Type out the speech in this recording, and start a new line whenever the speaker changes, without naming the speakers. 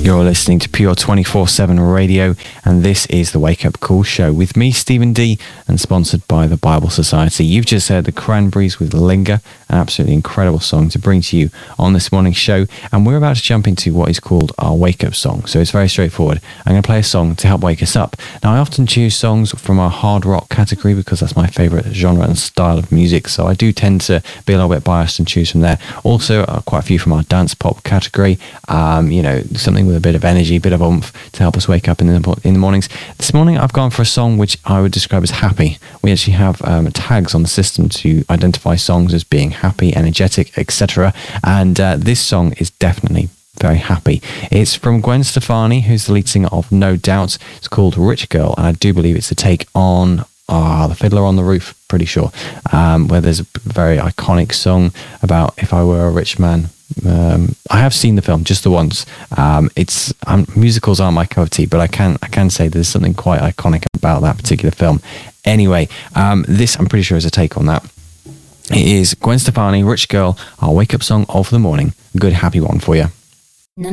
You're listening to Pure 24/7 Radio, and this is the Wake Up Call Show with me, Stephen D, and sponsored by the Bible Society. You've just heard the Cranberries with Linger, an absolutely incredible song to bring to you on this morning's show, and we're about to jump into what is called our Wake Up song. So it's very straightforward. I'm going to play a song to help wake us up. Now, I often choose songs from our hard rock category because that's my favourite genre and style of music, so I do tend to be a little bit biased and choose from there. Also, quite a few from our dance pop category, something with a bit of energy, a bit of oomph to help us wake up in the mornings. This morning I've gone for a song which I would describe as happy. We actually have tags on the system to identify songs as being happy, energetic, etc. And this song is definitely very happy. It's from Gwen Stefani, who's the lead singer of No Doubt. It's called Rich Girl, and I do believe it's a take on The Fiddler on the Roof, pretty sure, where there's a very iconic song about if I were a rich man. I have seen the film just the once. Musicals aren't my cup of tea, but I can say there's something quite iconic about that particular film. Anyway, this I'm pretty sure is a take on that. It is Gwen Stefani, Rich Girl, our wake up song of the morning. Good happy one for you.